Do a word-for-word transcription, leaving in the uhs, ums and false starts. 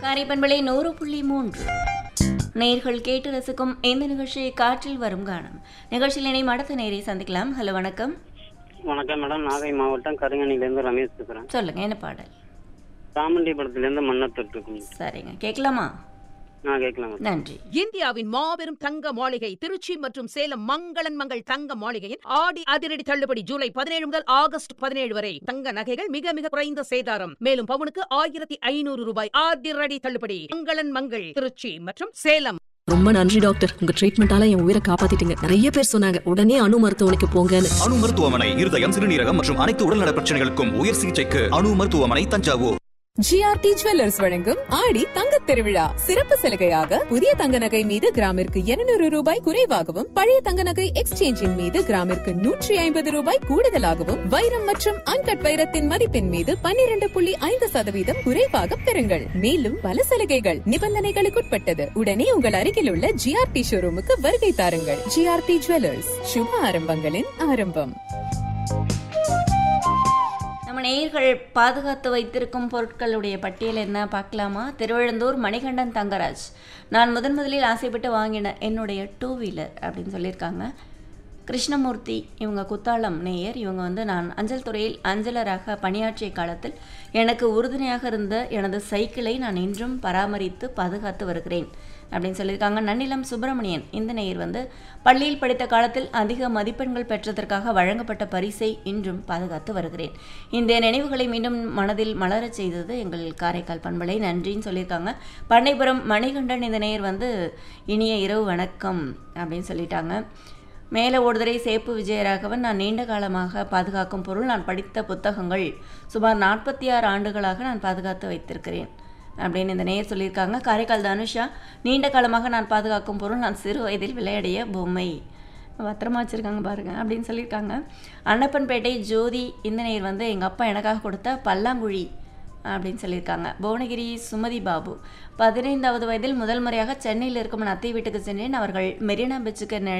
காரைப்பண்பளை நூறு புள்ளி மூன்று நேர்கள் கேட்டு ரசிக்கும் இந்த நிகழ்ச்சியை காற்றில் வரும் காணும் நிகழ்ச்சியில் இணையும் அடுத்த நேரை சந்திக்கலாம். ஹலோ, வணக்கம். வணக்கம் மேடம். நாகை மாவட்டம் கருங்கணிலேருந்து ரமேஷ் பேசுறேன். சொல்லுங்க, என்ன பாடல்? சாமண்டி படத்திலேருந்து மன்னத்தொட்டு. சரிங்க, கேட்கலாமா? நான் கேட்கலாம். நன்றி. இந்தியாவின் மாபெரும் தங்க மாளிகை திருச்சி மற்றும் சேலம் மங்களன் மங்கள் தங்க மாளிகையின் ஆடி அதிரடி தள்ளுபடி ஜூலை பதினேழு முதல் ஆகஸ்ட் பதினேழு வரை. தங்க நகைகள் மிக மிக குறைந்த சேதாரம். மேலும் பவுனுக்கு ஆயிரத்தி ஐநூறு ரூபாய் அதிரடி தள்ளுபடி. மங்களன் மங்கள் திருச்சி மற்றும் சேலம். ரொம்ப நன்றி டாக்டர், உங்க ட்ரீட்மெண்டால என் உயிரை காப்பாத்திட்டீங்க. நிறைய பேர் சொன்னாங்க உடனே அணு மருத்துவமனைக்கு போங்கன்னு. அணு மருத்துவமனை இருதயம், சிறுநீரகம் மற்றும் அனைத்து உடல்நல பிரச்சனைகளுக்கும் உயர் சிகிச்சைக்கு அணு மருத்துவமனை, தஞ்சாவூர். ஜிஆர்டி ஜுவல்லர்ஸ் வழங்கும் ஆடி தங்கத் திருவிழா சிறப்பு சலுகையாக புதிய தங்க நகை மீது கிராமிற்கு இருநூறு ரூபாய் குறைவாகவும், பழைய தங்க நகை எக்ஸ்சேஞ்சின் மீது கிராமிற்கு நூற்றி ஐம்பது ரூபாய் கூடுதலாகவும், வைரம் மற்றும் அன்கட் வைரத்தின் மதிப்பின் மீது பன்னிரண்டு புள்ளி ஐந்து சதவீதம் குறைவாக பெறுங்கள். மேலும் பல சலுகைகள் நிபந்தனைகளுக்குட்பட்டது. உடனே உங்கள் அருகில் உள்ள ஜிஆர்டி ஷோரூமுக்கு வருகை தாருங்கள். ஜிஆர்டி ஜுவல்லர்ஸ், சுப ஆரம்பங்களின் ஆரம்பம். நம்ம நேயர்கள் பாதுகாத்து வைத்திருக்கும் பொருட்களுடைய பட்டியல் என்ன பார்க்கலாமா? திருவெழுந்தூர் மணிகண்டன் தங்கராஜ், நான் முதன் முதலில் ஆசைப்பட்டு வாங்கின என்னுடைய டூ வீலர் அப்படின்னு சொல்லியிருக்காங்க. கிருஷ்ணமூர்த்தி, இவங்க குத்தாலம் நேயர். இவங்க வந்து நான் அஞ்சல் துறையில் அஞ்சலராக பணியாற்றிய காலத்தில் எனக்கு உறுதுணையாக இருந்த எனது சைக்கிளை நான் இன்றும் பராமரித்து பாதுகாத்து வருகிறேன் அப்படின்னு சொல்லியிருக்காங்க. நன்னிலம் சுப்பிரமணியன், இந்த நேயர் வந்து பள்ளியில் படித்த காலத்தில் அதிக மதிப்பெண்கள் பெற்றதற்காக வழங்கப்பட்ட பரிசை இன்றும் பாதுகாத்து வருகிறேன். இந்த நினைவுகளை மீண்டும் மனதில் மலரச் செய்தது எங்கள் காரைக்கால் பண்பலை, நன்றின்னு சொல்லியிருக்காங்க. பண்ணைபுரம் மணிகண்டன், இந்த நேயர் வந்து இனிய இரவு வணக்கம் அப்படின்னு சொல்லிட்டாங்க. மேலே ஓடுதுறை சேப்பு விஜயராகவன், நான் நீண்ட காலமாக பாதுகாக்கும் பொருள் நான் படித்த புத்தகங்கள் சுமார் நாற்பத்தி ஆறு ஆண்டுகளாக நான் பாதுகாத்து வைத்திருக்கிறேன் அப்படின்னு இந்த நேயர் சொல்லியிருக்காங்க. காரைக்கால் தனுஷா, நீண்ட காலமாக நான் பாதுகாக்கும் பொருள் நான் சிறு வயதில் விளையாடிய பொம்மை, பத்திரமா வச்சுருக்காங்க பாருங்க அப்படின்னு சொல்லியிருக்காங்க. அன்னப்பன்பேட்டை ஜோதி, இந்த நேயர் வந்து எங்கள் அப்பா எனக்காக கொடுத்த பல்லாங்குழி அப்படின்னு சொல்லியிருக்காங்க. புவனகிரி சுமதி பாபு, பதினைந்தாவது வயதில் முதல் முறையாக சென்னையில் இருக்கும் அத்தை வீட்டுக்கு சென்றேன். அவர்கள் மெரினா பீச்சுக்கு